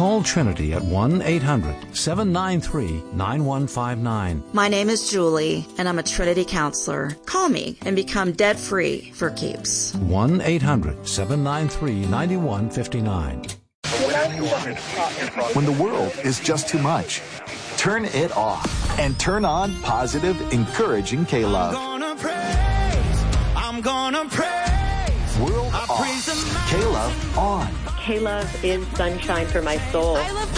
Call Trinity at 1-800-793-9159. My name is Julie, and I'm a Trinity counselor. Call me and become debt-free for keeps. 1-800-793-9159. When the world is just too much, turn it off and turn on positive, encouraging K-Love. I'm gonna praise. World off. K-Love on. K-Love is sunshine for my soul. I love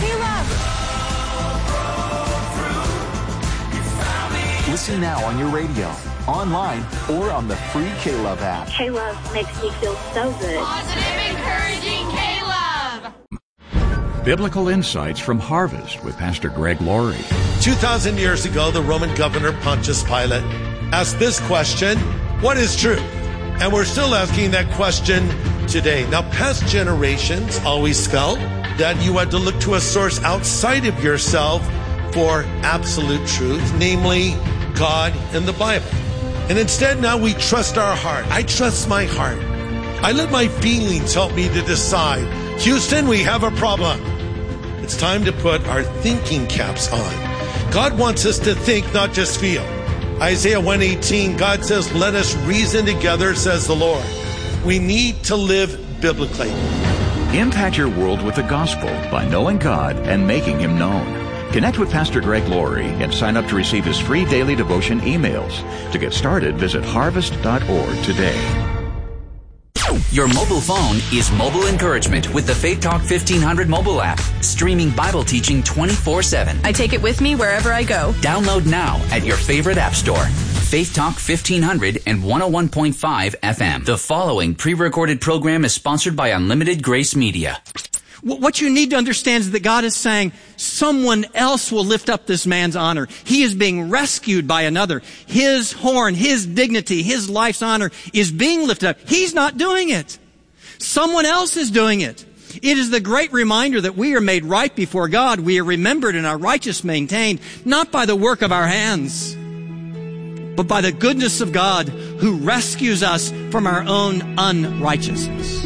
K-Love. Listen now on your radio, online, or on the free K-Love app. K-Love makes me feel so good. Positive, encouraging K-Love. Biblical Insights from Harvest with Pastor Greg Laurie. 2,000 years ago, the Roman governor Pontius Pilate asked this question, what is true? And we're still asking that question today. Now, past generations always felt that you had to look to a source outside of yourself for absolute truth, namely God and the Bible. And instead, now we trust our heart. I trust my heart. I let my feelings help me to decide. Houston, we have a problem. It's time to put our thinking caps on. God wants us to think, not just feel. Isaiah 1:18, God says, let us reason together, says the Lord. We need to live biblically. Impact your world with the gospel by knowing God and making Him known. Connect with Pastor Greg Laurie and sign up to receive his free daily devotion emails. To get started, visit harvest.org today. Your mobile phone is mobile encouragement with the Faith Talk 1500 mobile app, streaming Bible teaching 24/7. I take it with me wherever I go. Download now at your favorite app store. Faith Talk 1500 and 101.5 FM. The following pre-recorded program is sponsored by Unlimited Grace Media. What you need to understand is that God is saying someone else will lift up this man's honor. He is being rescued by another. His horn, his dignity, his life's honor is being lifted up. He's not doing it. Someone else is doing it. It is the great reminder that we are made right before God. We are remembered and our righteousness maintained, not by the work of our hands, but by the goodness of God who rescues us from our own unrighteousness.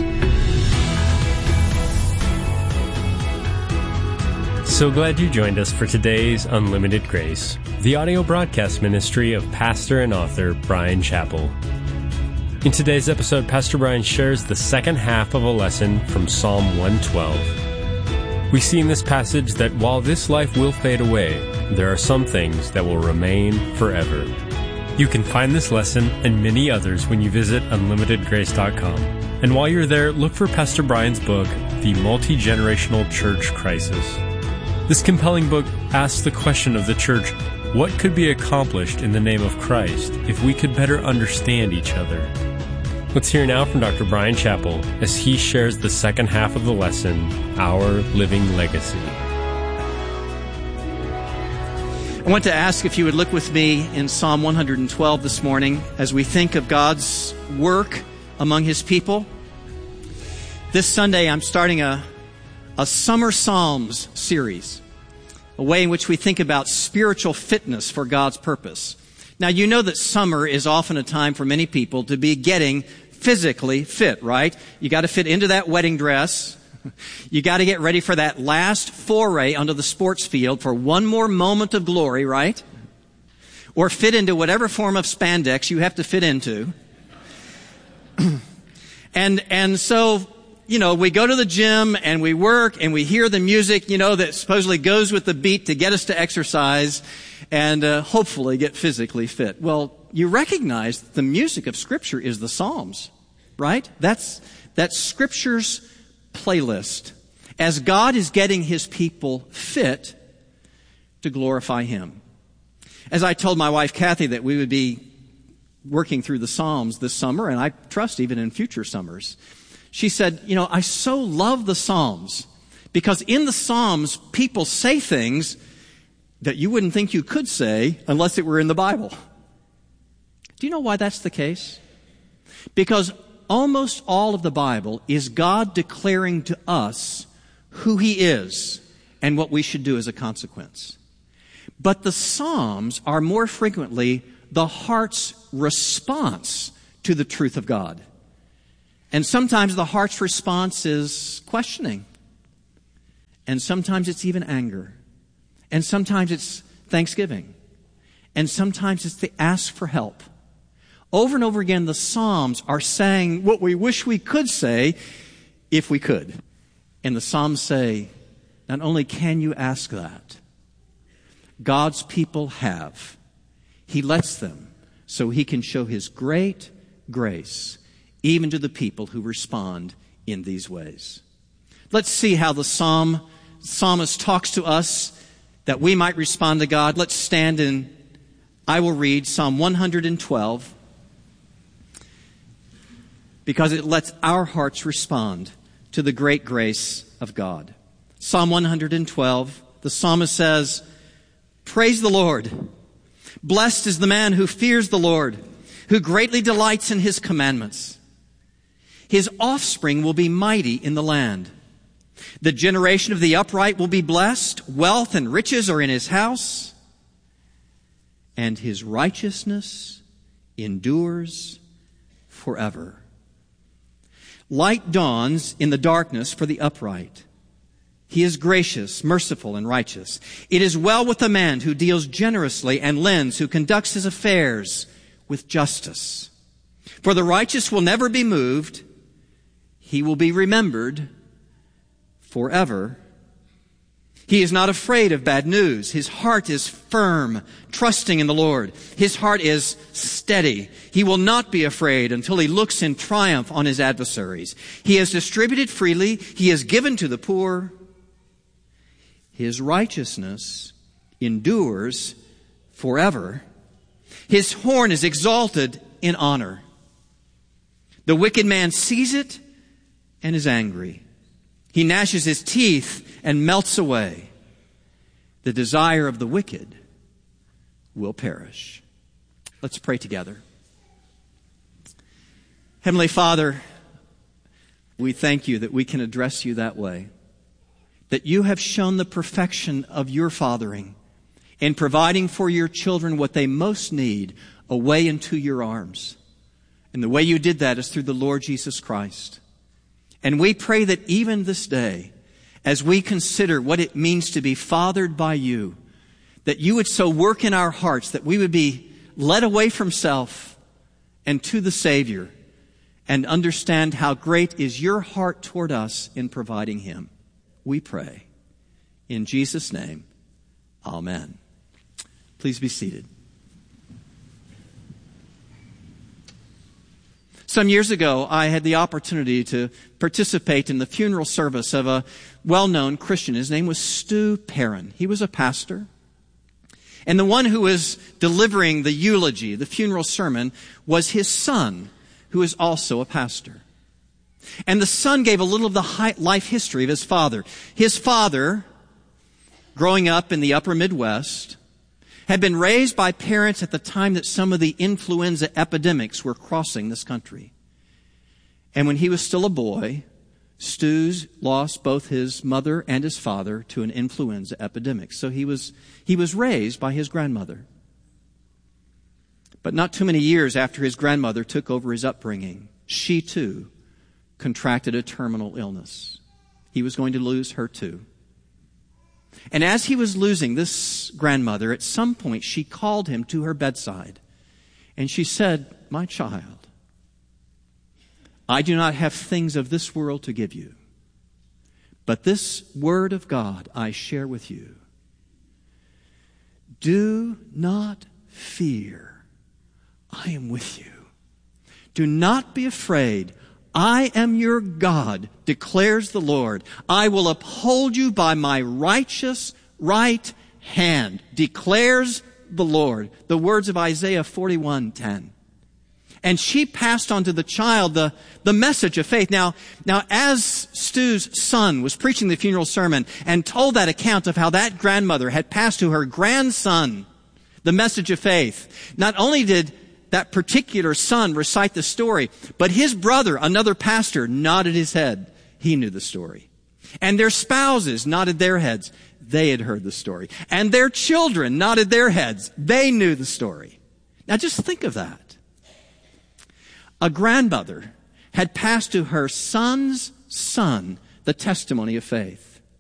So glad you joined us for today's Unlimited Grace, the audio broadcast ministry of pastor and author Bryan Chapell. In today's episode, Pastor Bryan shares the second half of a lesson from Psalm 112. We see in this passage that while this life will fade away, there are some things that will remain forever. You can find this lesson and many others when you visit unlimitedgrace.com. And while you're there, look for Pastor Bryan's book, The Multi-Generational Church Crisis. This compelling book asks the question of the church, what could be accomplished in the name of Christ if we could better understand each other? Let's hear now from Dr. Bryan Chapell as he shares the second half of the lesson, Our Living Legacy. I want to ask if you would look with me in Psalm 112 this morning as we think of God's work among His people. This Sunday, I'm starting a Summer Psalms series, a way in which we think about spiritual fitness for God's purpose. Now, you know that summer is often a time for many people to be getting physically fit, right? You got to fit into that wedding dress. You got to get ready for that last foray onto the sports field for one more moment of glory, right? Or fit into whatever form of spandex you have to fit into. And so, you know, we go to the gym and we work and we hear the music, you know, that supposedly goes with the beat to get us to exercise and hopefully get physically fit. Well, you recognize the music of Scripture is the Psalms, right? That's Scripture's playlist as God is getting His people fit to glorify Him. As I told my wife, Kathy, that we would be working through the Psalms this summer, and I trust even in future summers, she said, you know, I so love the Psalms because in the Psalms, people say things that you wouldn't think you could say unless it were in the Bible. Do you know why that's the case? Because almost all of the Bible is God declaring to us who He is and what we should do as a consequence. But the Psalms are more frequently the heart's response to the truth of God. And sometimes the heart's response is questioning. And sometimes it's even anger. And sometimes it's thanksgiving. And sometimes it's the ask for help. Over and over again, the Psalms are saying what we wish we could say if we could. And the Psalms say, not only can you ask that, God's people have. He lets them so He can show His great grace even to the people who respond in these ways. Let's see how the psalmist talks to us that we might respond to God. Let's stand and I will read Psalm 112 because it lets our hearts respond to the great grace of God. Psalm 112, the psalmist says, "Praise the Lord. Blessed is the man who fears the Lord, who greatly delights in His commandments. His offspring will be mighty in the land. The generation of the upright will be blessed. Wealth and riches are in his house, and his righteousness endures forever. Light dawns in the darkness for the upright. He is gracious, merciful, and righteous. It is well with the man who deals generously and lends, who conducts his affairs with justice. For the righteous will never be moved. He will be remembered forever. He is not afraid of bad news. His heart is firm, trusting in the Lord. His heart is steady. He will not be afraid until he looks in triumph on his adversaries. He has distributed freely. He has given to the poor. His righteousness endures forever. His horn is exalted in honor. The wicked man sees it and is angry. He gnashes his teeth and melts away. The desire of the wicked will perish. Let's pray together. Heavenly Father, we thank you that we can address you that way, that you have shown the perfection of your fathering in providing for your children what they most need, a way into your arms. And the way you did that is through the Lord Jesus Christ. And we pray that even this day, as we consider what it means to be fathered by you, that you would so work in our hearts that we would be led away from self and to the Savior and understand how great is your heart toward us in providing Him. We pray. In Jesus' name, amen. Please be seated. Some years ago, I had the opportunity to participate in the funeral service of a well-known Christian. His name was Stu Perrin. He was a pastor. And the one who was delivering the eulogy, the funeral sermon, was his son, who is also a pastor. And the son gave a little of the life history of his father. His father, growing up in the upper Midwest, had been raised by parents at the time that some of the influenza epidemics were crossing this country. And when he was still a boy, Stu's lost both his mother and his father to an influenza epidemic. So he was raised by his grandmother. But not too many years after his grandmother took over his upbringing, she too contracted a terminal illness. He was going to lose her too. And as he was losing this grandmother, at some point she called him to her bedside. And she said, "My child, I do not have things of this world to give you, but this word of God I share with you. Do not fear. I am with you. Do not be afraid. I am your God, declares the Lord. I will uphold you by my righteous right hand, declares the Lord." The words of Isaiah 41:10. And she passed on to the child the message of faith. Now, as Stu's son was preaching the funeral sermon and told that account of how that grandmother had passed to her grandson the message of faith, not only did that particular son recite the story, but his brother, another pastor, nodded his head. He knew the story. And their spouses nodded their heads. They had heard the story. And their children nodded their heads. They knew the story. Now just think of that. A grandmother had passed to her son's son the testimony of faith.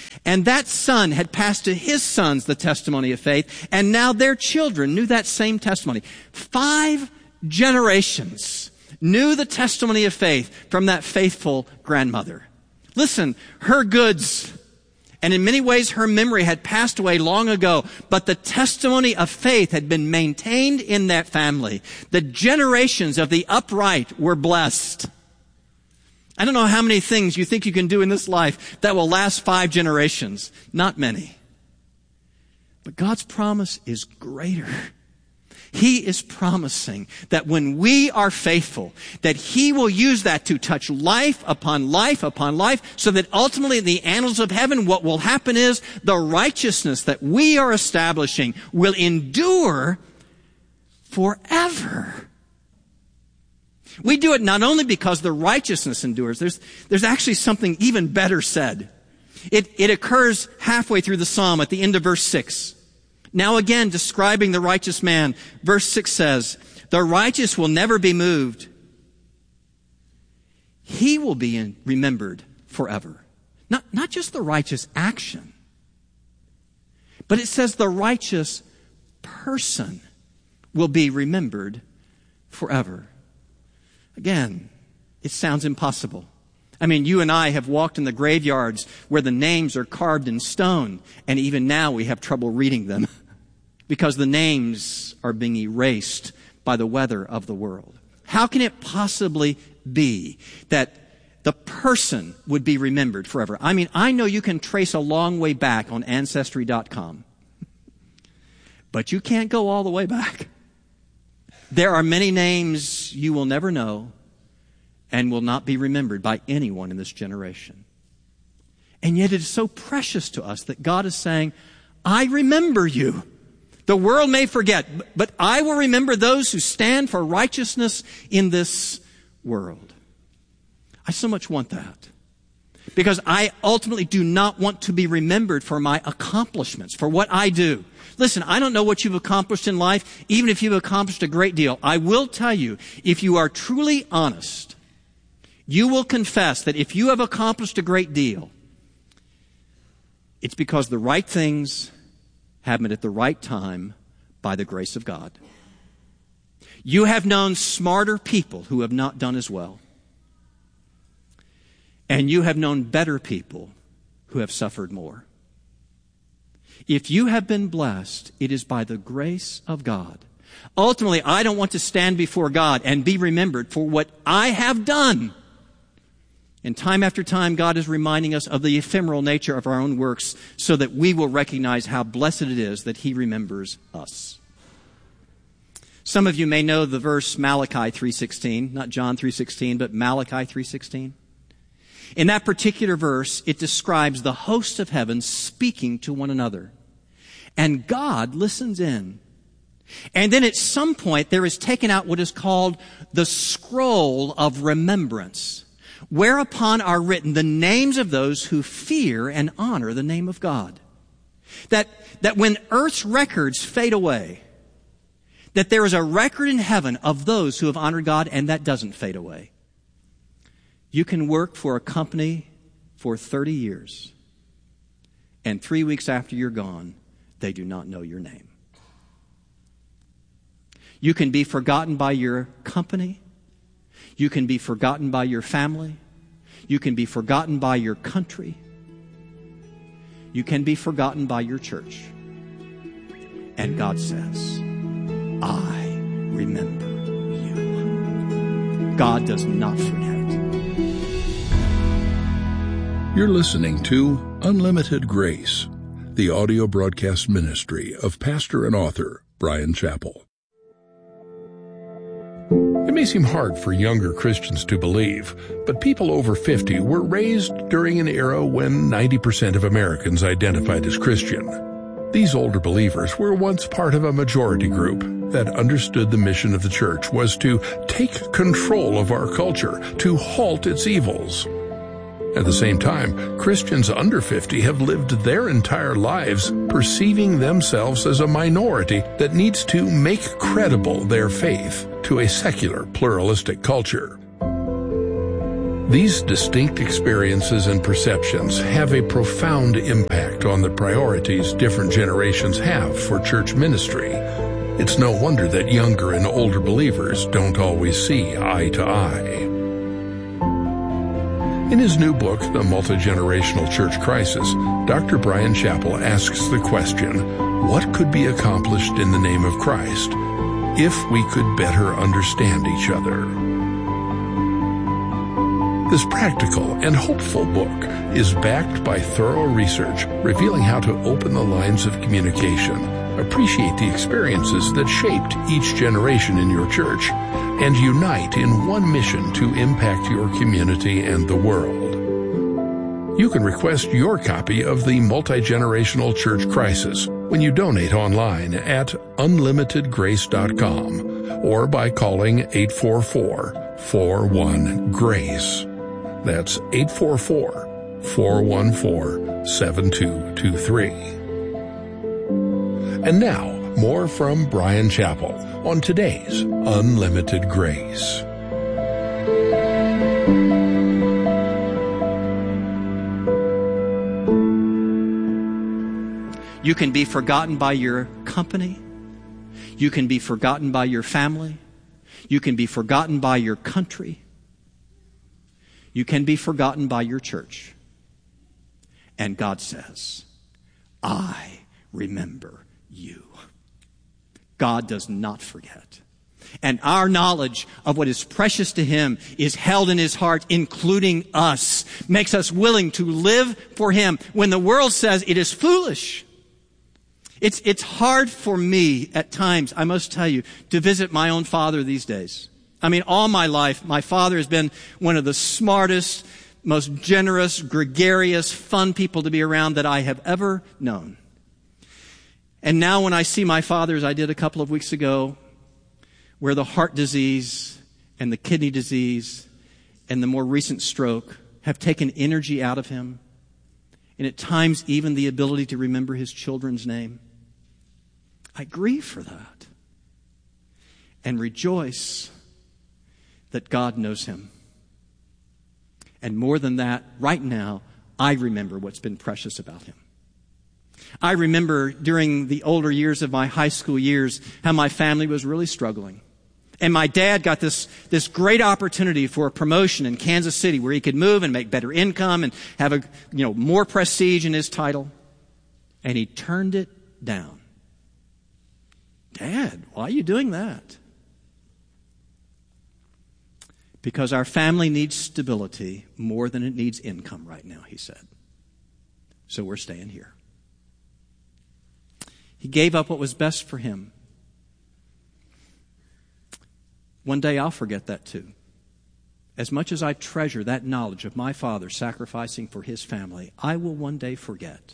And that son had passed to his sons the testimony of faith, and now their children knew that same testimony. 5 generations knew the testimony of faith from that faithful grandmother. Listen, her goods, and in many ways her memory had passed away long ago, but the testimony of faith had been maintained in that family. The generations of the upright were blessed. I don't know how many things you think you can do in this life that will last 5 generations. Not many. But God's promise is greater. He is promising that when we are faithful, that He will use that to touch life upon life upon life, so that ultimately in the annals of heaven, what will happen is the righteousness that we are establishing will endure forever. We do it not only because the righteousness endures. There's actually something even better said. It occurs halfway through the psalm at the end of verse 6. Now again, describing the righteous man, verse 6 says, the righteous will never be moved. He will be remembered forever. Not just the righteous action, but it says the righteous person will be remembered forever. Again, it sounds impossible. I mean, you and I have walked in the graveyards where the names are carved in stone, and even now we have trouble reading them because the names are being erased by the weather of the world. How can it possibly be that the person would be remembered forever? I mean, I know you can trace a long way back on Ancestry.com, but you can't go all the way back. There are many names you will never know and will not be remembered by anyone in this generation. And yet it is so precious to us that God is saying, I remember you. The world may forget, but I will remember those who stand for righteousness in this world. I so much want that, because I ultimately do not want to be remembered for my accomplishments, for what I do. Listen, I don't know what you've accomplished in life, even if you've accomplished a great deal. I will tell you, if you are truly honest, you will confess that if you have accomplished a great deal, it's because the right things happened at the right time by the grace of God. You have known smarter people who have not done as well. And you have known better people who have suffered more. If you have been blessed, it is by the grace of God. Ultimately, I don't want to stand before God and be remembered for what I have done. And time after time, God is reminding us of the ephemeral nature of our own works so that we will recognize how blessed it is that He remembers us. Some of you may know the verse Malachi 3:16, not John 3:16, but Malachi 3:16. In that particular verse, it describes the hosts of heaven speaking to one another. And God listens in. And then at some point, there is taken out what is called the scroll of remembrance, whereupon are written the names of those who fear and honor the name of God. That when earth's records fade away, that there is a record in heaven of those who have honored God, and that doesn't fade away. You can work for a company for 30 years, and 3 weeks after you're gone, they do not know your name. You can be forgotten by your company. You can be forgotten by your family. You can be forgotten by your country. You can be forgotten by your church. And God says, I remember you. God does not forget. You're listening to Unlimited Grace, the audio broadcast ministry of pastor and author Bryan Chapell. It may seem hard for younger Christians to believe, but people over 50 were raised during an era when 90% of Americans identified as Christian. These older believers were once part of a majority group that understood the mission of the church was to take control of our culture, to halt its evils. At the same time, Christians under 50 have lived their entire lives perceiving themselves as a minority that needs to make credible their faith to a secular, pluralistic culture. These distinct experiences and perceptions have a profound impact on the priorities different generations have for church ministry. It's no wonder that younger and older believers don't always see eye to eye. In his new book, The Multi-Generational Church Crisis, Dr. Bryan Chapell asks the question, what could be accomplished in the name of Christ if we could better understand each other? This practical and hopeful book is backed by thorough research revealing how to open the lines of communication, appreciate the experiences that shaped each generation in your church, and unite in one mission to impact your community and the world. You can request your copy of The Multi-Generational Church Crisis when you donate online at unlimitedgrace.com or by calling 844-41-GRACE. That's 844-414-7223. And now, more from Bryan Chapell on today's Unlimited Grace. You can be forgotten by your company. You can be forgotten by your family. You can be forgotten by your country. You can be forgotten by your church. And God says, I remember you. God does not forget. And our knowledge of what is precious to Him is held in His heart, including us, makes us willing to live for Him when the world says it is foolish. It's hard for me at times, I must tell you, to visit my own father these days. I mean, all my life, my father has been one of the smartest, most generous, gregarious, fun people to be around that I have ever known. And now when I see my father, as I did a couple of weeks ago, where the heart disease and the kidney disease and the more recent stroke have taken energy out of him, and at times even the ability to remember his children's name, I grieve for that and rejoice that God knows him. And more than that, right now, I remember what's been precious about him. I remember during the older years of my high school years how my family was really struggling. And my dad got this great opportunity for a promotion in Kansas City where he could move and make better income and have more prestige in his title. And he turned it down. Dad, why are you doing that? Because our family needs stability more than it needs income right now, he said. So we're staying here. He gave up what was best for him. One day I'll forget that too. As much as I treasure that knowledge of my father sacrificing for his family, I will one day forget.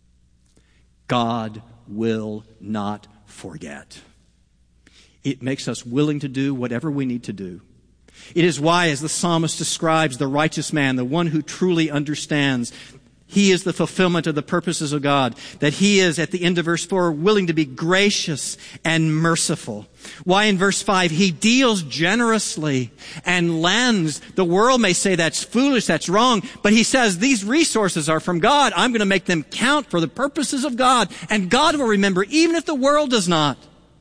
God will not forget. It makes us willing to do whatever we need to do. It is why, as the psalmist describes the righteous man, the one who truly understands, he is the fulfillment of the purposes of God, that he is, at the end of verse 4, willing to be gracious and merciful. Why in verse 5, he deals generously and lends. The world may say that's foolish, that's wrong, but he says these resources are from God. I'm going to make them count for the purposes of God, and God will remember, even if the world does not.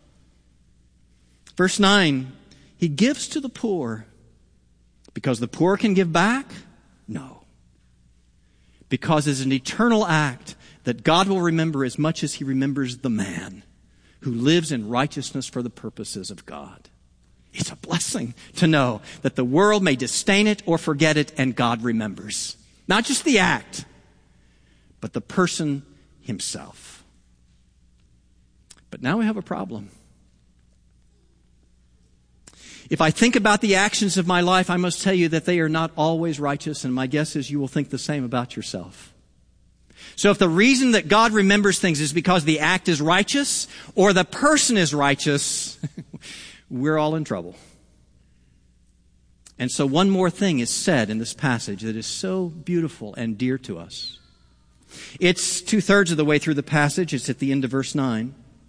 Verse 9, he gives to the poor because the poor can give back? No. Because it's an eternal act that God will remember as much as he remembers the man who lives in righteousness for the purposes of God. It's a blessing to know that the world may disdain it or forget it, and God remembers. Not just the act, but the person himself. But now we have a problem. If I think about the actions of my life, I must tell you that they are not always righteous, and my guess is you will think the same about yourself. So if the reason that God remembers things is because the act is righteous or the person is righteous, we're all in trouble. And so one more thing is said in this passage that is so beautiful and dear to us. It's 2/3 of the way through the passage. It's at the end of verse 9.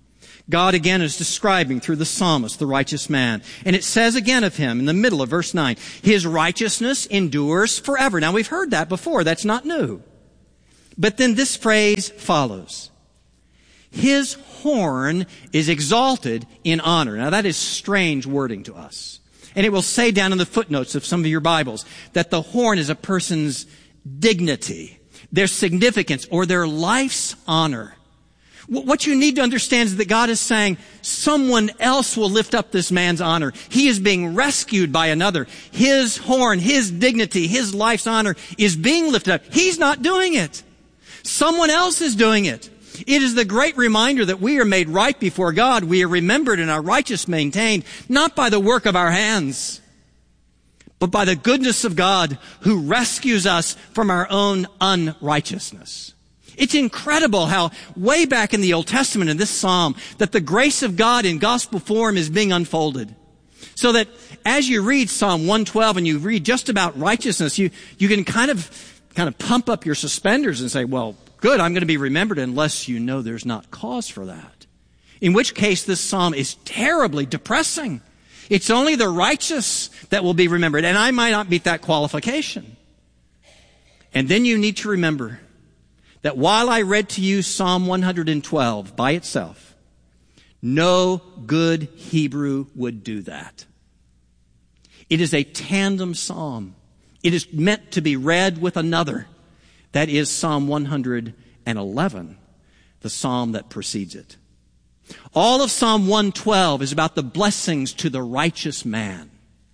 God again is describing through the psalmist the righteous man. And it says again of him in the middle of verse 9, his righteousness endures forever. Now we've heard that before. That's not new. But then this phrase follows. His horn is exalted in honor. Now that is strange wording to us. And it will say down in the footnotes of some of your Bibles that the horn is a person's dignity, their significance, or their life's honor. What you need to understand is that God is saying someone else will lift up this man's honor. He is being rescued by another. His horn, his dignity, his life's honor is being lifted up. He's not doing it. Someone else is doing it. It is the great reminder that we are made right before God. We are remembered and our righteousness maintained, not by the work of our hands, but by the goodness of God who rescues us from our own unrighteousness. It's incredible how way back in the Old Testament in this psalm that the grace of God in gospel form is being unfolded. So that as you read Psalm 112 and you read just about righteousness, you can kind of pump up your suspenders and say, well, good, I'm going to be remembered unless you know there's not cause for that. In which case this psalm is terribly depressing. It's only the righteous that will be remembered. And I might not meet that qualification. And then you need to remember that while I read to you Psalm 112 by itself, no good Hebrew would do that. It is a tandem psalm. It is meant to be read with another. That is Psalm 111, the psalm that precedes it. All of Psalm 112 is about the blessings to the righteous man.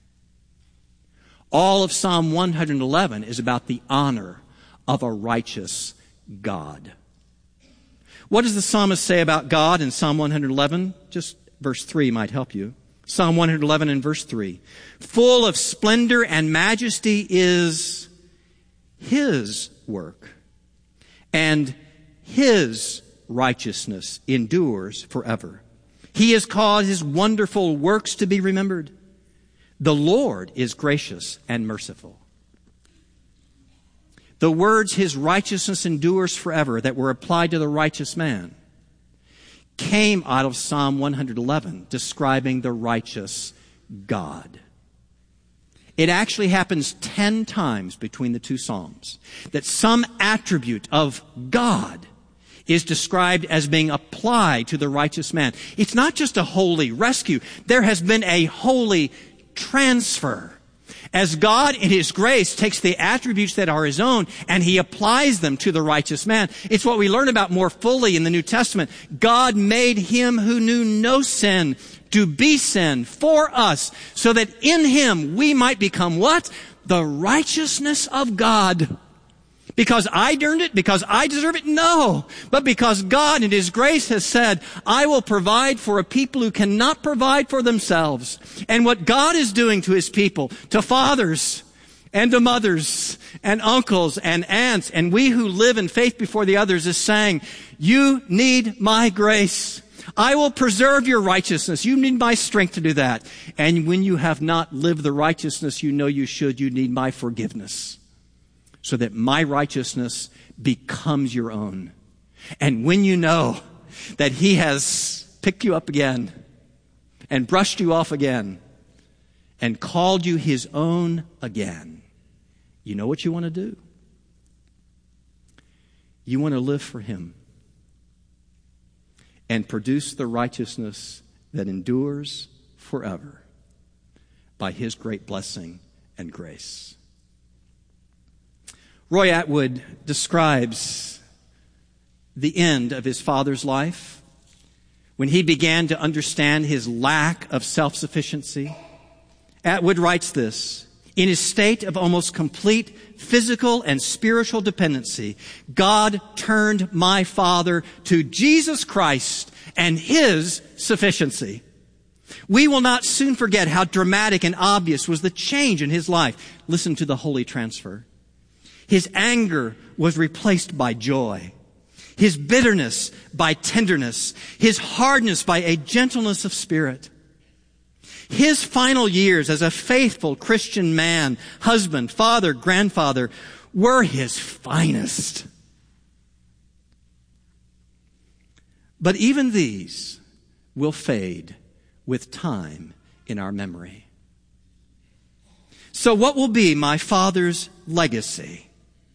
All of Psalm 111 is about the honor of a righteous God. What does the psalmist say about God in Psalm 111? Just verse 3 might help you. Psalm 111 and verse 3. Full of splendor and majesty is his work, and his righteousness endures forever. He has caused his wonderful works to be remembered. The Lord is gracious and merciful. The words, his righteousness endures forever, that were applied to the righteous man, came out of Psalm 111, describing the righteous God. It actually happens 10 times between the two psalms that some attribute of God is described as being applied to the righteous man. It's not just a holy rescue. There has been a holy transfer. As God in his grace takes the attributes that are his own and he applies them to the righteous man. It's what we learn about more fully in the New Testament. God made him who knew no sin to be sin for us so that in him we might become what? The righteousness of God. Because I earned it? Because I deserve it? No. But because God in his grace has said, I will provide for a people who cannot provide for themselves. And what God is doing to his people, to fathers and to mothers and uncles and aunts, and we who live in faith before the others, is saying, you need my grace. I will preserve your righteousness. You need my strength to do that. And when you have not lived the righteousness you know you should, you need my forgiveness, so that my righteousness becomes your own. And when you know that he has picked you up again and brushed you off again and called you his own again, you know what you want to do? You want to live for him and produce the righteousness that endures forever by his great blessing and grace. Roy Atwood describes the end of his father's life when he began to understand his lack of self-sufficiency. Atwood writes this: in his state of almost complete physical and spiritual dependency, God turned my father to Jesus Christ and his sufficiency. We will not soon forget how dramatic and obvious was the change in his life. Listen to the holy transfer. His anger was replaced by joy. His bitterness by tenderness. His hardness by a gentleness of spirit. His final years as a faithful Christian man, husband, father, grandfather, were his finest. But even these will fade with time in our memory. So what will be my Father's legacy?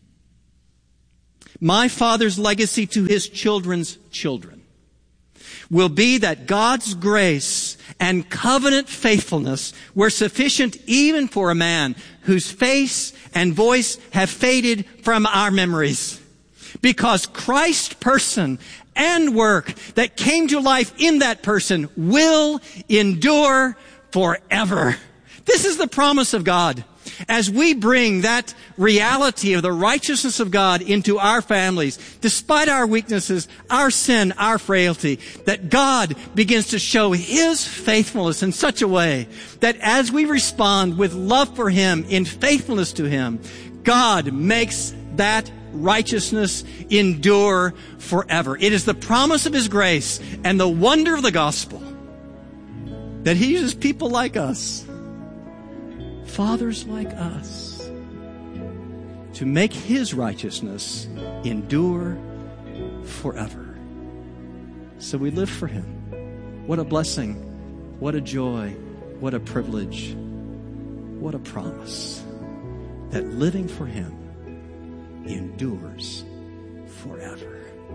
My Father's legacy to His children's children will be that God's grace and covenant faithfulness were sufficient even for a man whose face and voice have faded from our memories. Because Christ's person and work that came to life in that person will endure forever. This is the promise of God. As we bring that reality of the righteousness of God into our families, despite our weaknesses, our sin, our frailty, that God begins to show His faithfulness in such a way that as we respond with love for Him, in faithfulness to Him, God makes that righteousness endure forever. It is the promise of His grace and the wonder of the gospel that He uses people like us, fathers like us, to make His righteousness endure forever. So we live for Him. What a blessing, what a joy, what a privilege, what a promise that living for Him endures forever.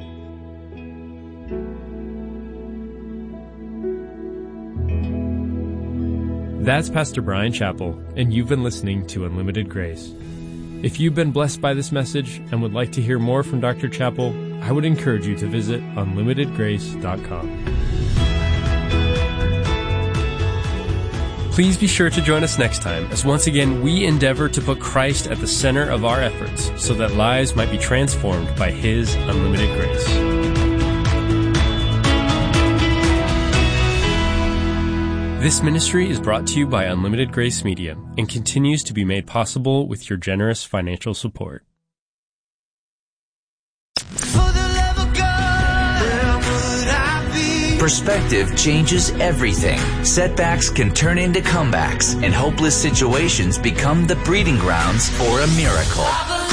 That's Pastor Bryan Chapell, and you've been listening to Unlimited Grace. If you've been blessed by this message and would like to hear more from Dr. Chapell, I would encourage you to visit unlimitedgrace.com. Please be sure to join us next time as once again we endeavor to put Christ at the center of our efforts so that lives might be transformed by His unlimited grace. This ministry is brought to you by Unlimited Grace Media and continues to be made possible with your generous financial support. Perspective changes everything. Setbacks can turn into comebacks, and hopeless situations become the breeding grounds for a miracle.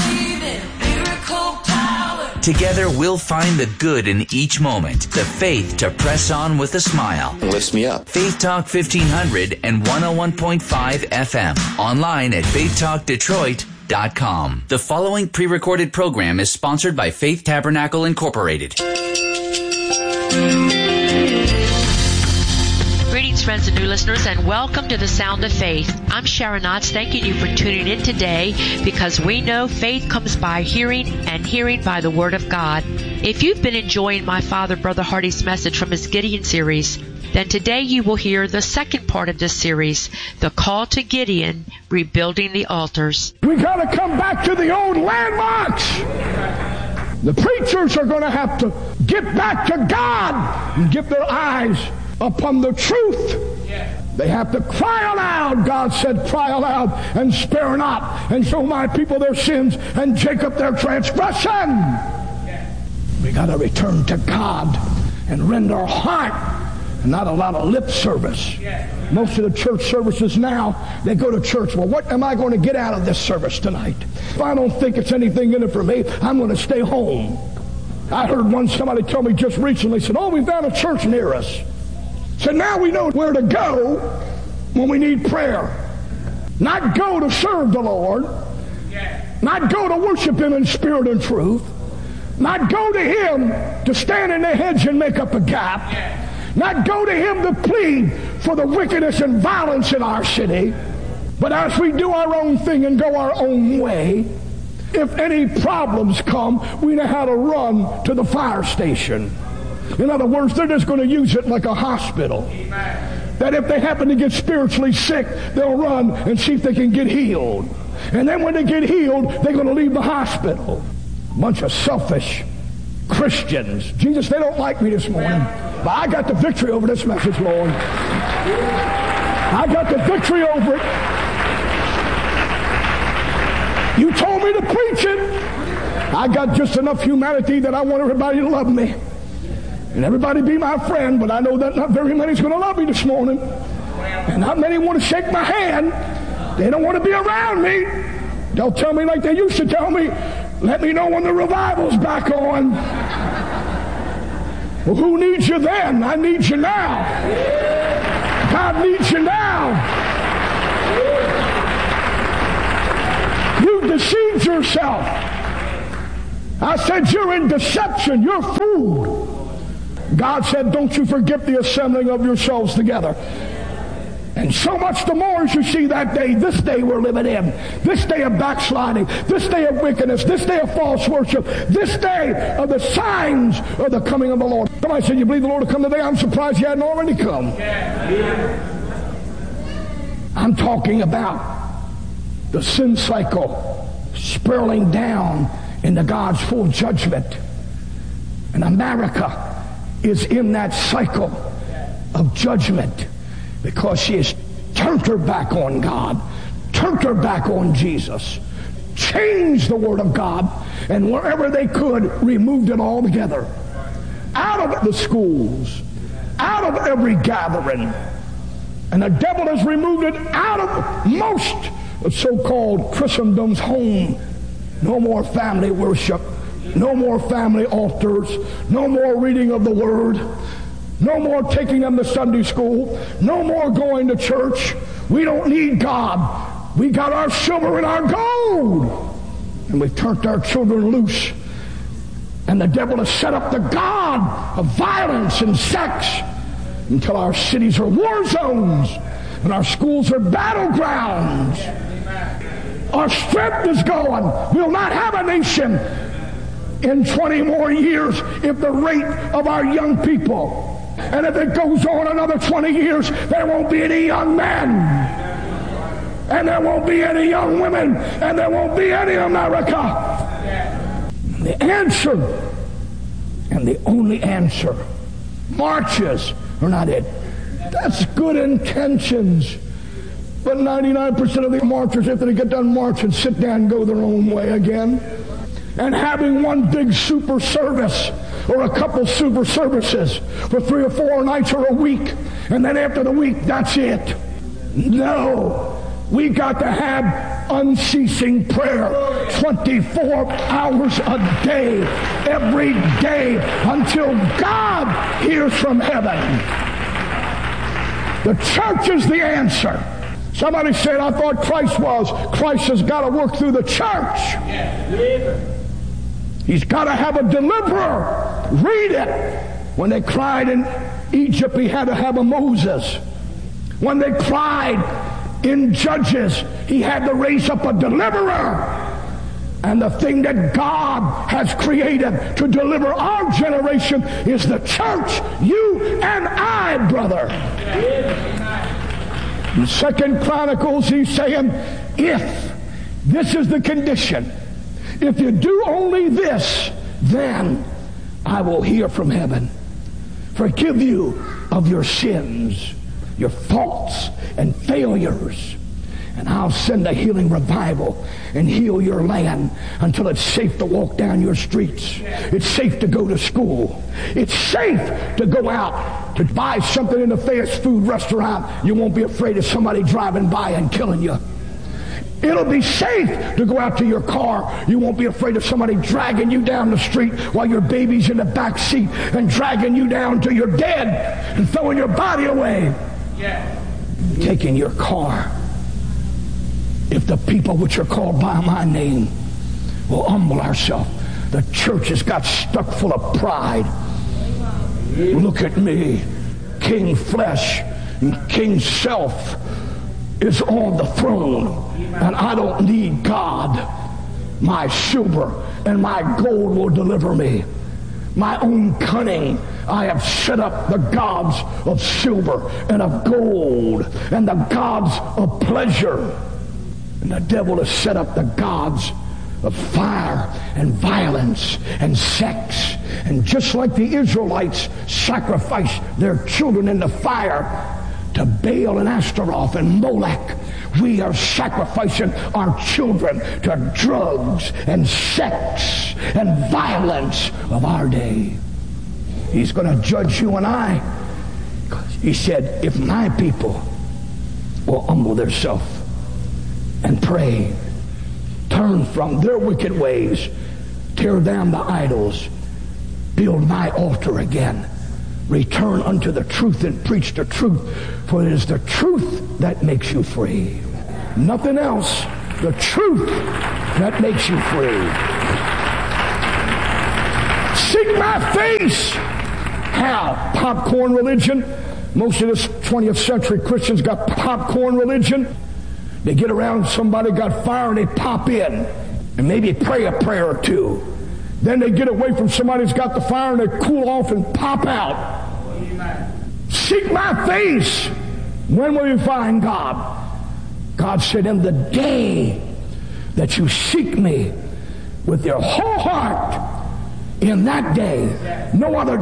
Together, we'll find the good in each moment, the faith to press on with a smile. Lifts me up. Faith Talk 1500 and 101.5 FM. Online at faithtalkdetroit.com. The following pre-recorded program is sponsored by Faith Tabernacle Incorporated. Greetings, friends and new listeners, and welcome to the Sound of Faith. I'm Sharon Knotts, thanking you for tuning in today because we know faith comes by hearing and hearing by the Word of God. If you've been enjoying my father, Brother Hardy's message from his Gideon series, then today you will hear the second part of this series, The Call to Gideon, Rebuilding the Altars. We got to come back to the old landmarks. The preachers are going to have to get back to God and get their eyes upon the truth. They have to cry aloud. God said, cry aloud and spare not, and show my people their sins and Jacob their transgression. We got to return to God and rend our heart and not a lot of lip service. Most of the church services now, they go to church. Well, what am I going to get out of this service tonight? If I don't think it's anything in it for me, I'm going to stay home. I heard somebody tell me just recently, said, we found a church near us. So now we know where to go when we need prayer. Not go to serve the Lord. Not go to worship Him in spirit and truth. Not go to Him to stand in the hedge and make up a gap. Not go to Him to plead for the wickedness and violence in our city. But as we do our own thing and go our own way, if any problems come, we know how to run to the fire station. In other words, they're just going to use it like a hospital. That if they happen to get spiritually sick, they'll run and see if they can get healed. And then when they get healed, they're going to leave the hospital. Bunch of selfish Christians. Jesus, they don't like me this morning. But I got the victory over this message, Lord. I got the victory over it. You told me to preach it. I got just enough humanity that I want everybody to love me. And everybody be my friend, but I know that not very many's going to love me this morning. And not many want to shake my hand. They don't want to be around me. They'll tell me like they used to tell me, let me know when the revival's back on. Well, who needs you then? I need you now. God needs you now. You deceived yourself. I said, you're in deception. You're fooled. God said, don't you forget the assembling of yourselves together. And so much the more as you see that day, this day we're living in, this day of backsliding, this day of wickedness, this day of false worship, this day of the signs of the coming of the Lord. Somebody said, you believe the Lord will come today? I'm surprised he hadn't already come. I'm talking about the sin cycle spiraling down into God's full judgment. And America is in that cycle of judgment because she has turned her back on God, turned her back on Jesus, changed the Word of God, and wherever they could, removed it altogether. Out of the schools, out of every gathering. And the devil has removed it out of most of so-called Christendom's home. No more family worship, no more family altars, no more reading of the Word, no more taking them to Sunday school, no more going to church. We don't need God. We got our silver and our gold. And we've turned our children loose. And the devil has set up the god of violence and sex until our cities are war zones and our schools are battlegrounds. Our strength is going. We'll not have a nation in 20 more years if the rate of our young people. And if it goes on another 20 years, there won't be any young men. And there won't be any young women. And there won't be any America. The answer, and the only answer, marches are not it. That's good intentions. But 99% of the marchers, after they get done marching, sit down and go their own way again. And having one big super service or a couple super services for 3 or 4 nights or a week, and then after the week, that's it. No. We got to have unceasing prayer 24 hours a day, every day, until God hears from heaven. The church is the answer. Somebody said, I thought Christ was. Christ has got to work through the church. He's got to have a deliverer. Read it. When they cried in Egypt, he had to have a Moses. When they cried in Judges, he had to raise up a deliverer. And the thing that God has created to deliver our generation is the church, you and I, brother. In 2 Chronicles, he's saying, if this is the condition, if you do only this, then I will hear from heaven, forgive you of your sins, your faults and failures, and I'll send a healing revival and heal your land until it's safe to walk down your streets. It's safe to go to school. It's safe to go out to buy something in a fast food restaurant. You won't be afraid of somebody driving by and killing you. It'll be safe to go out to your car. You won't be afraid of somebody dragging you down the street while your baby's in the back seat and dragging you down till you're dead and throwing your body away. Taking your car. If the people which are called by my name will humble ourselves. The church has got stuck full of pride. Look at me. King flesh and king self is on the throne. And I don't need God. My silver and my gold will deliver me. My own cunning, I have set up the gods of silver and of gold and the gods of pleasure. And the devil has set up the gods of fire and violence and sex. And just like the Israelites sacrificed their children in the fire to Baal and Ashtaroth and Molech, we are sacrificing our children to drugs and sex and violence of our day. He's going to judge you and I. He said, if my people will humble themselves and pray, turn from their wicked ways, tear down the idols, build my altar again, Return unto the truth and preach the truth, for it is the truth that makes you free. Nothing else. The truth that makes you free. Seek my face. How? Popcorn religion. Most of this 20th century Christians got popcorn religion. They get around somebody got fire and they pop in and maybe pray a prayer or two. Then they get away from somebody who's got the fire and they cool off and pop out. Seek my face. When will you find God? God said, in the day that you seek me with your whole heart, in that day, no other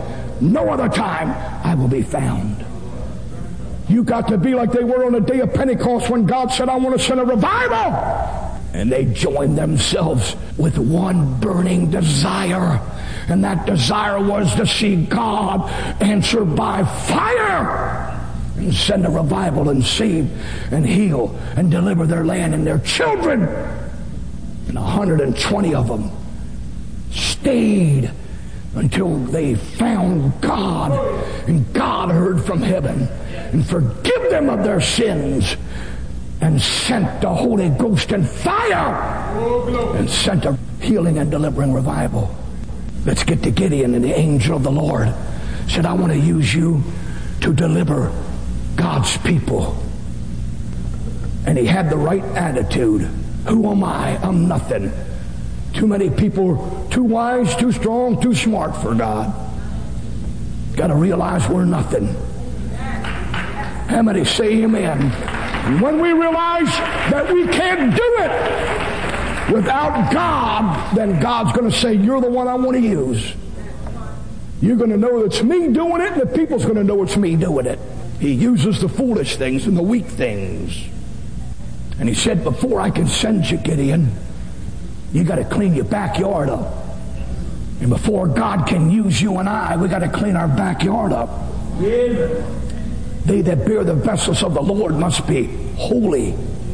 time, I will be found. You got to be like they were on the day of Pentecost when God said, I want to send a revival. And they joined themselves with one burning desire. And that desire was to see God answer by fire and send a revival and save and heal and deliver their land and their children. And 120 of them stayed until they found God, and God heard from heaven and forgive them of their sins and sent the Holy Ghost and fire and sent a healing and delivering revival. Let's get to Gideon. And the angel of the Lord said, I want to use you to deliver God's people. And he had the right attitude. Who am I? I'm nothing. Too many people, too wise, too strong, too smart for God. Got to realize we're nothing. How many say amen? And when we realize that we can't do it without God, then God's going to say, you're the one I want to use. You're going to know it's me doing it, and the people's going to know it's me doing it. He uses the foolish things and the weak things. And he said, before I can send you, Gideon, you got to clean your backyard up. And before God can use you and I, we got to clean our backyard up. Yeah. They that bear the vessels of the Lord must be holy.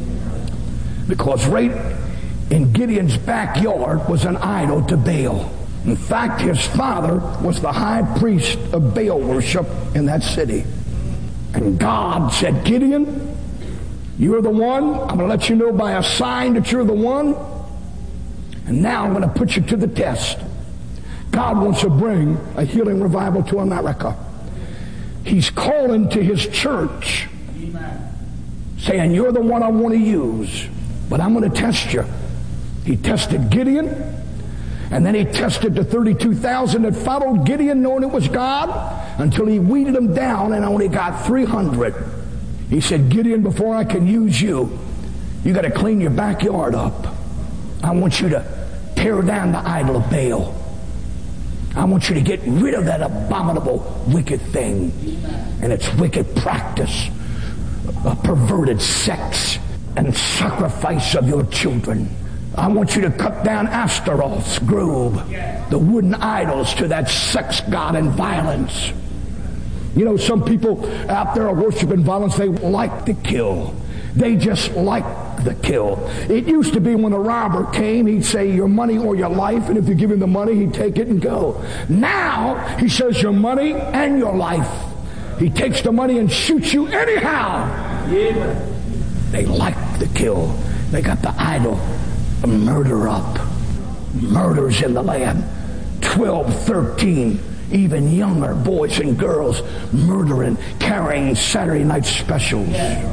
Because right in Gideon's backyard was an idol to Baal. In fact, his father was the high priest of Baal worship in that city. And God said, Gideon, you're the one. I'm going to let you know by a sign that you're the one. And now I'm going to put you to the test. God wants to bring a healing revival to America. He's calling to his church, saying, you're the one I want to use, but I'm going to test you. He tested Gideon, and then he tested the 32,000 that followed Gideon, knowing it was God, until he weeded them down and only got 300. He said, Gideon, before I can use you, you got to clean your backyard up. I want you to tear down the idol of Baal. I want you to get rid of that abominable, wicked thing and its wicked practice of perverted sex and sacrifice of your children. I want you to cut down Astaroth's grove, the wooden idols to that sex god and violence. You know, some people out there are worshiping violence. They like to kill. They just like the kill. It used to be when a robber came, he'd say your money or your life, and if you give him the money, he'd take it and go. Now, he says your money and your life. He takes the money and shoots you anyhow. Yeah. They like the kill. They got the idol of murder up. Murders in the land. 12, 13, even younger boys and girls murdering, carrying Saturday night specials.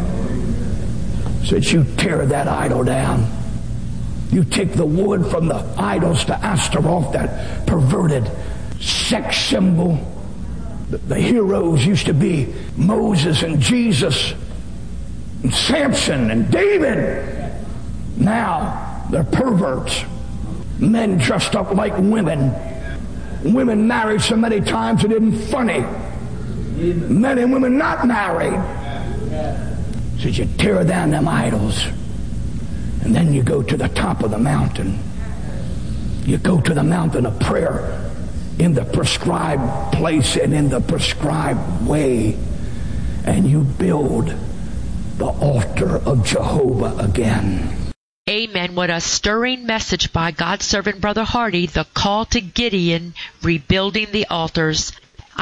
So that you tear that idol down. You take the wood from the idols to Astaroth, that perverted sex symbol. The heroes used to be Moses and Jesus and Samson and David. Now they're perverts. Men dressed up like women. Women married so many times it isn't funny. Men and women not married. So you tear down them idols, and then you go to the top of the mountain. You go to the mountain of prayer in the prescribed place and in the prescribed way, and you build the altar of Jehovah again. Amen. What a stirring message by God's servant Brother Hardy, the call to Gideon, rebuilding the altars.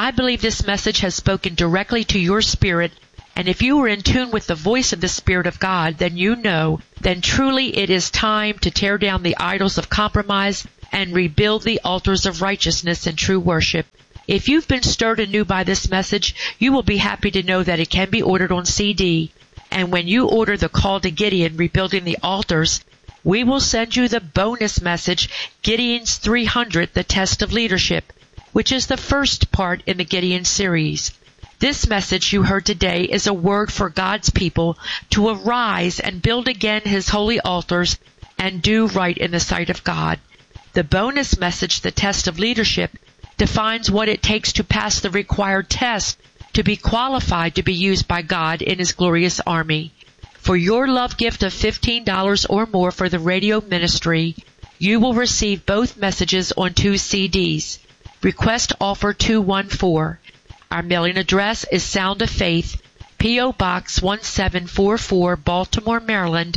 I believe this message has spoken directly to your spirit, and if you are in tune with the voice of the Spirit of God, then truly it is time to tear down the idols of compromise and rebuild the altars of righteousness and true worship. If you've been stirred anew by this message, you will be happy to know that it can be ordered on CD. And when you order the Call to Gideon, Rebuilding the Altars, we will send you the bonus message, Gideon's 300, The Test of Leadership, which is the first part in the Gideon series. This message you heard today is a word for God's people to arise and build again His holy altars and do right in the sight of God. The bonus message, The Test of Leadership, defines what it takes to pass the required test to be qualified to be used by God in His glorious army. For your love gift of $15 or more for the radio ministry, you will receive both messages on 2 CDs. Request offer 214. Our mailing address is Sound of Faith, P.O. Box 1744, Baltimore, Maryland,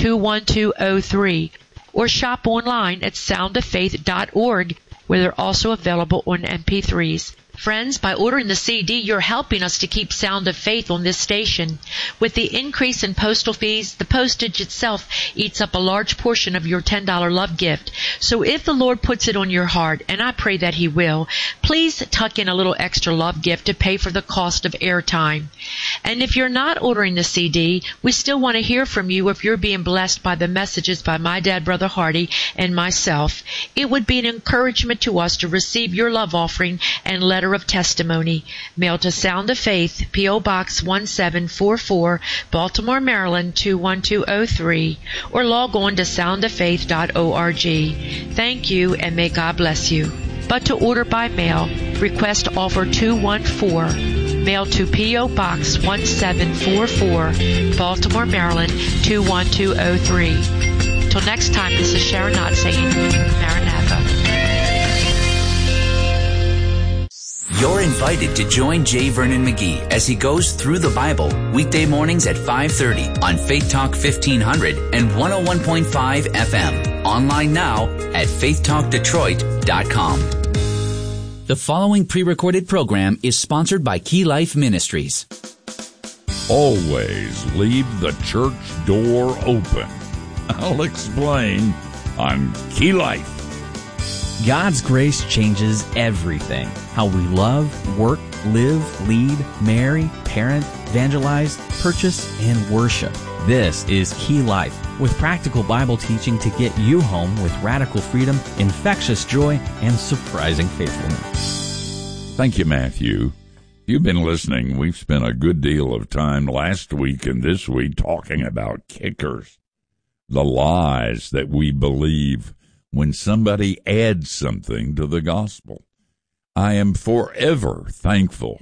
21203. Or shop online at soundoffaith.org, where they're also available on MP3s. Friends, by ordering the CD, you're helping us to keep Sound of Faith on this station. With the increase in postal fees, the postage itself eats up a large portion of your $10 love gift. So if the Lord puts it on your heart, and I pray that He will, please tuck in a little extra love gift to pay for the cost of airtime. And if you're not ordering the CD, we still want to hear from you if you're being blessed by the messages by my dad, Brother Hardy, and myself. It would be an encouragement to us to receive your love offering and letter of testimony. Mail to Sound of Faith, P.O. Box 1744, Baltimore, Maryland 21203, or log on to soundoffaith.org. Thank you, and may God bless you. But to order by mail, request offer 214. Mail to P.O. Box 1744, Baltimore, Maryland 21203. Till next time, this is Sharon Knott saying, Maranatha. You're invited to join J. Vernon McGee as he goes through the Bible weekday mornings at 5:30 on Faith Talk 1500 and 101.5 FM. Online now at faithtalkdetroit.com. The following pre-recorded program is sponsored by Key Life Ministries. Always leave the church door open. I'll explain on Key Life. God's grace changes everything. How we love, work, live, lead, marry, parent, evangelize, purchase, and worship. This is Key Life, with practical Bible teaching to get you home with radical freedom, infectious joy, and surprising faithfulness. Thank you, Matthew. If you've been listening, we've spent a good deal of time last week and this week talking about kickers, the lies that we believe when somebody adds something to the gospel. I am forever thankful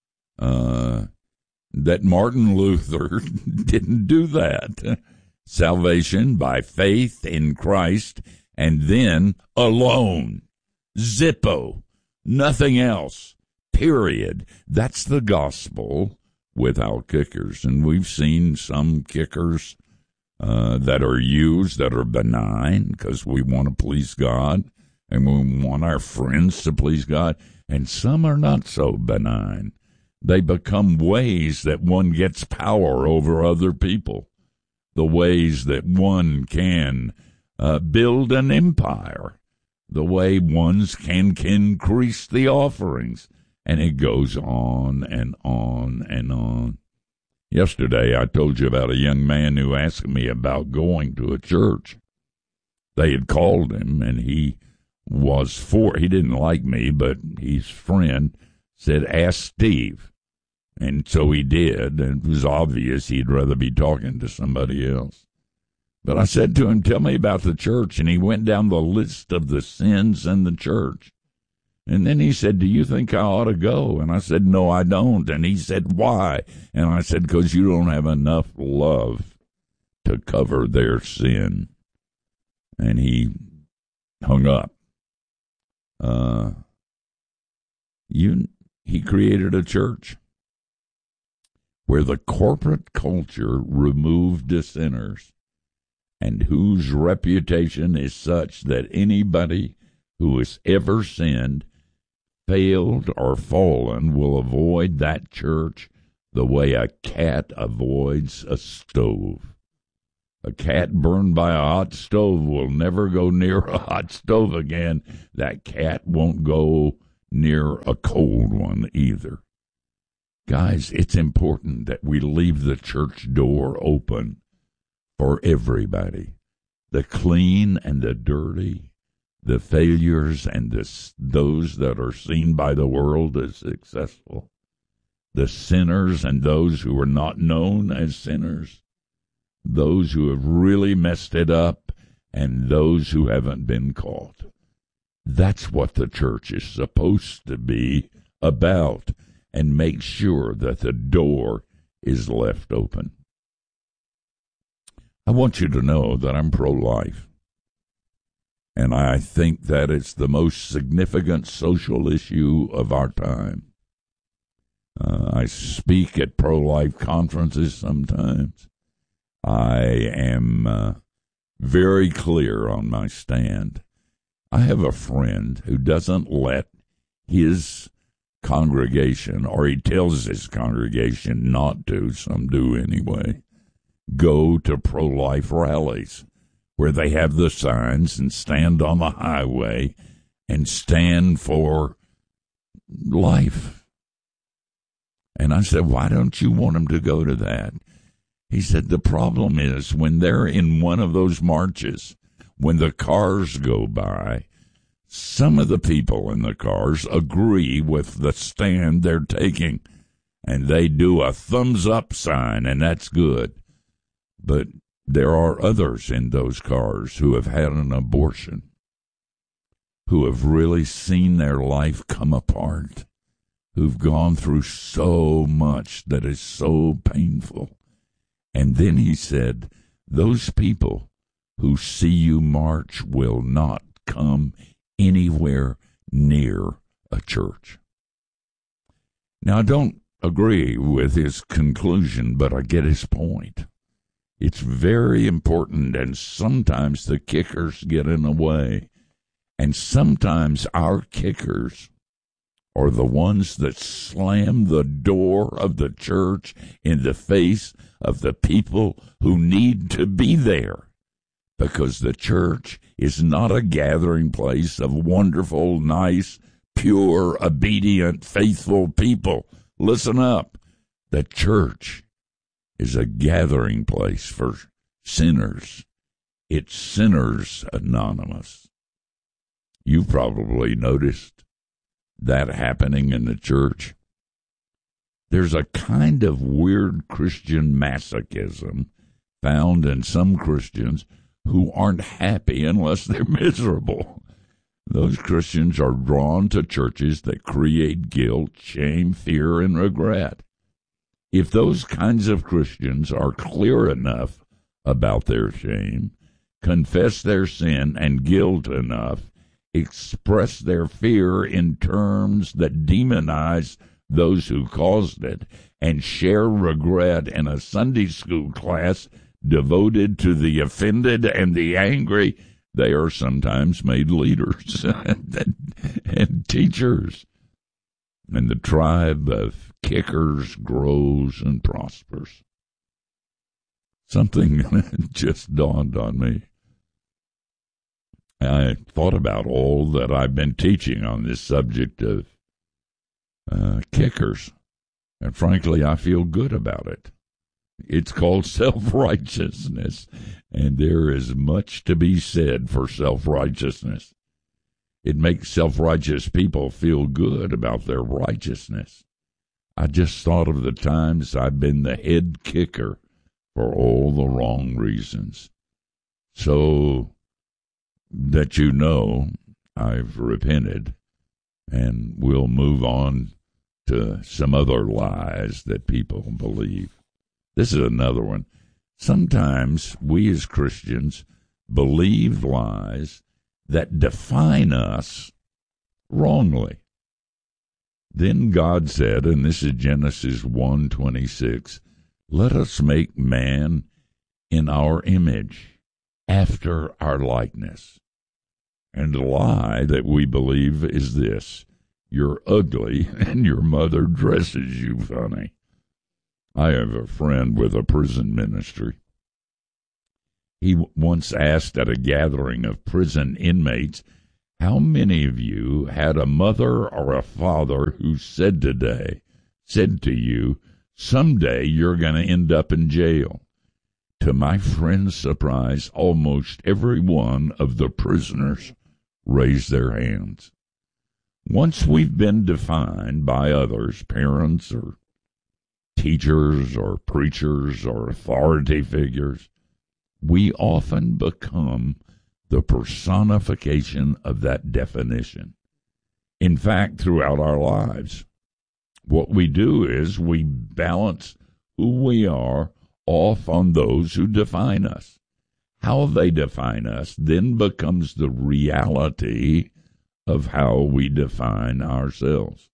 that Martin Luther didn't do that. Salvation by faith in Christ, and then alone. Zippo. Nothing else. Period. That's the gospel without kickers. And we've seen some kickers that are used that are benign because we want to please God and we want our friends to please God, and some are not so benign. They become ways that one gets power over other people, the ways that one can build an empire, the way one can increase the offerings, and it goes on and on and on. Yesterday, I told you about a young man who asked me about going to a church. They had called him, and he didn't like me, but his friend said, ask Steve. And so he did, and it was obvious he'd rather be talking to somebody else. But I said to him, tell me about the church, and he went down the list of the sins in the church. And then he said, do you think I ought to go? And I said, no, I don't. And he said, why? And I said, because you don't have enough love to cover their sin. And he hung up. He created a church where the corporate culture removed the sinners, and whose reputation is such that anybody who has ever sinned failed or fallen will avoid that church the way a cat avoids a stove. A cat burned by a hot stove will never go near a hot stove again. That cat won't go near a cold one either. Guys, it's important that we leave the church door open for everybody. The clean and the dirty, the failures and those that are seen by the world as successful, the sinners and those who are not known as sinners, those who have really messed it up, and those who haven't been caught. That's what the church is supposed to be about, and make sure that the door is left open. I want you to know that I'm pro-life, and I think that it's the most significant social issue of our time. I speak at pro-life conferences sometimes. I am very clear on my stand. I have a friend who doesn't let his congregation, or he tells his congregation not to, some do anyway, go to pro-life rallies where they have the signs and stand on the highway and stand for life. And I said, why don't you want them to go to that? He said, the problem is when they're in one of those marches, when the cars go by, some of the people in the cars agree with the stand they're taking, and they do a thumbs up sign, and that's good. But there are others in those cars who have had an abortion, who have really seen their life come apart, who've gone through so much that is so painful. And then he said, those people who see you march will not come anywhere near a church. Now, I don't agree with his conclusion, but I get his point. It's very important, and sometimes the kickers get in the way. And sometimes our kickers are the ones that slam the door of the church in the face of the people who need to be there. Because the church is not a gathering place of wonderful, nice, pure, obedient, faithful people. Listen up. The church is a gathering place for sinners. It's Sinners Anonymous. You've probably noticed that happening in the church. There's a kind of weird Christian masochism found in some Christians who aren't happy unless they're miserable. Those Christians are drawn to churches that create guilt, shame, fear, and regret. If those kinds of Christians are clear enough about their shame, confess their sin and guilt enough, express their fear in terms that demonize those who caused it, and share regret in a Sunday school class devoted to the offended and the angry, they are sometimes made leaders and teachers. And the tribe of kickers grows and prospers. Something just dawned on me. I thought about all that I've been teaching on this subject of kickers, and frankly, I feel good about it. It's called self-righteousness, and there is much to be said for self-righteousness. It makes self-righteous people feel good about their righteousness. I just thought of the times I've been the head kicker for all the wrong reasons. So that you know, I've repented, and we'll move on to some other lies that people believe. This is another one. Sometimes we as Christians believe lies that define us wrongly. Then God said, and this is Genesis 1:26, let us make man in our image, after our likeness. And the lie that we believe is this: you're ugly and your mother dresses you funny. I have a friend with a prison ministry. He once asked at a gathering of prison inmates, how many of you had a mother or a father who said to you, someday you're going to end up in jail? To my friend's surprise, almost every one of the prisoners raised their hands. Once we've been defined by others, parents or teachers or preachers or authority figures, we often become the personification of that definition. In fact, throughout our lives, what we do is we balance who we are off on those who define us. How they define us then becomes the reality of how we define ourselves.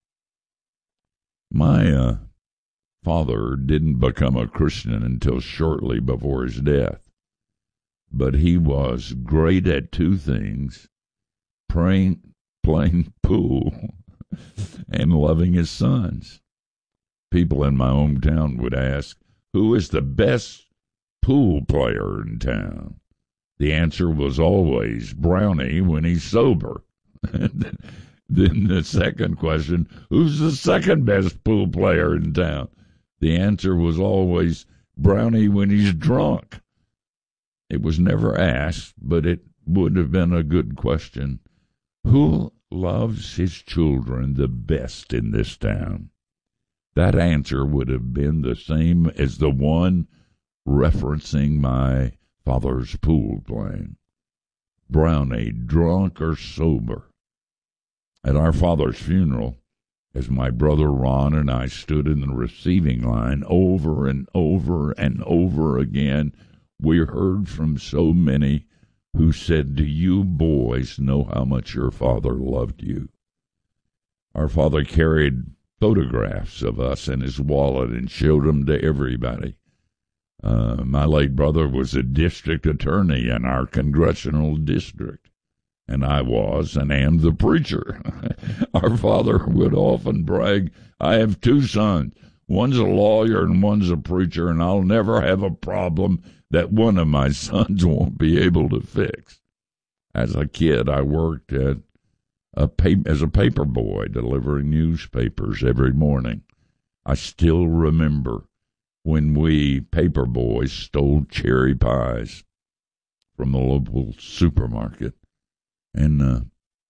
My father didn't become a Christian until shortly before his death, but he was great at two things: playing pool and loving his sons. People in my hometown would ask, who is the best pool player in town? The answer was always Brownie when he's sober. Then the second question, who's the second best pool player in town? The answer was always Brownie when he's drunk. It was never asked, but it would have been a good question. Who loves his children the best in this town? That answer would have been the same as the one referencing my father's pool playing. Brownie, drunk or sober. At our father's funeral, as my brother Ron and I stood in the receiving line over and over and over again, we heard from so many who said, do you boys know how much your father loved you? Our father carried photographs of us in his wallet and showed them to everybody. My late brother was a district attorney in our congressional district, and I was and am the preacher. Our father would often brag, I have two sons. One's a lawyer and one's a preacher, and I'll never have a problem that one of my sons won't be able to fix. As a kid, I worked as a paper boy, delivering newspapers every morning. I still remember when we paper boys stole cherry pies from the local supermarket, and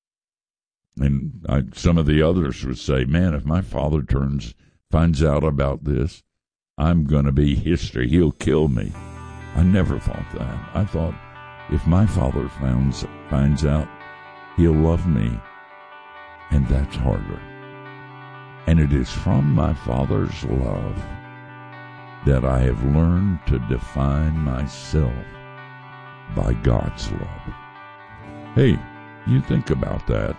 some of the others would say, man, if my father finds out about this, I'm going to be history. He'll kill me. I never thought that. I thought, if my father finds out, he'll love me. And that's harder. And it is from my father's love that I have learned to define myself by God's love. Hey, you think about that.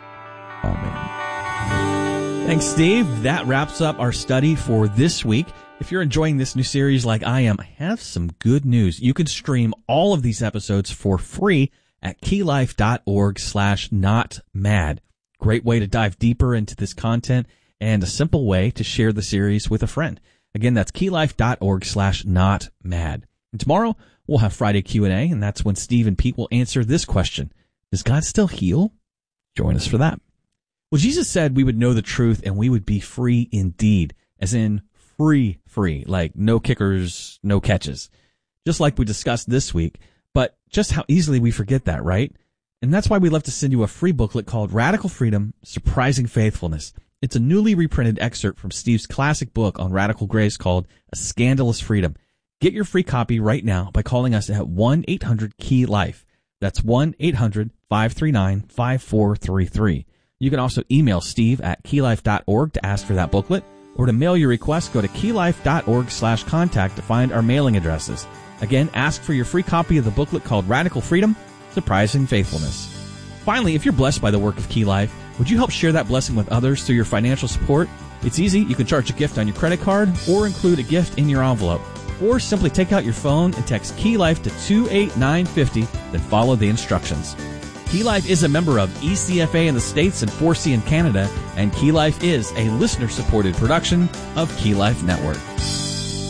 Amen. Thanks, Steve. That wraps up our study for this week. If you're enjoying this new series like I am, I have some good news. You can stream all of these episodes for free at keylife.org/notmad. Great way to dive deeper into this content and a simple way to share the series with a friend. Again, that's keylife.org/notmad. And tomorrow we'll have Friday Q&A, and that's when Steve and Pete will answer this question. Does God still heal? Join us for that. Well, Jesus said we would know the truth and we would be free indeed, as in free, like no kickers, no catches. Just like we discussed this week, but just how easily we forget that, right? And that's why we love to send you a free booklet called Radical Freedom, Surprising Faithfulness. It's a newly reprinted excerpt from Steve's classic book on radical grace called A Scandalous Freedom. Get your free copy right now by calling us at 1-800-KEY-LIFE. That's 1-800-539-5433. You can also email Steve at keylife.org to ask for that booklet, or to mail your request, go to keylife.org/contact to find our mailing addresses. Again, ask for your free copy of the booklet called Radical Freedom, Surprising Faithfulness. Finally, if you're blessed by the work of Key Life, would you help share that blessing with others through your financial support? It's easy. You can charge a gift on your credit card or include a gift in your envelope. Or simply take out your phone and text Key Life to 28950, then follow the instructions. Key Life is a member of ECFA in the States and 4C in Canada, and Key Life is a listener-supported production of Key Life Network.